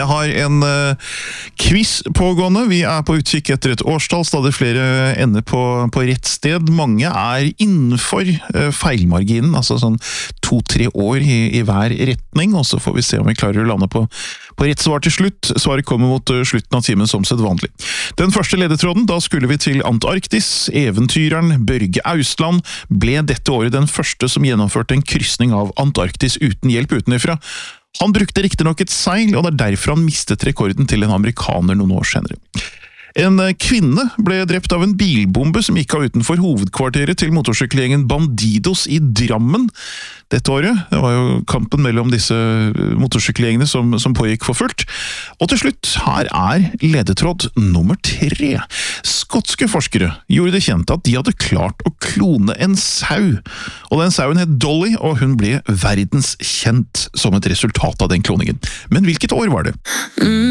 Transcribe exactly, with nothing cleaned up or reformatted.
Jeg har en uh, quiz pågående. Vi er på utkikk etter et årstall. Stadig flere ender på, på rett sted. Mange er innenfor uh, feilmarginen, altså sånn to-tre år i, i hver retning, og så får vi se om vi klarer å lande på, på rett svar til slutt. Svaret kommer mot uh, slutten av timen som sett vanlig. Den første ledetråden, da skulle vi til Antarktis. Eventyreren Børge Ausland ble dette året den første som gjennomførte en kryssning av Antarktis uten hjelp utenifra. Han brukte riktig nok et seil, og det er derfor han mistet rekorden til en amerikaner noen år senere. En kvinne ble drept av en bilbombe som gikk av utenfor hovedkvarteret til motorsykkelgjengen Bandidos i Drammen dette året. Det var jo kampen mellom disse motorsykkelgjengene som, som pågikk for fullt. Og til slutt, her er ledetråd nummer tre. Skotske forskere gjorde det kjent at de hadde klart å klone en sau. Og den sauen het Dolly, og hun ble verdenskjent som et resultat av den kloningen. Men hvilket år var det?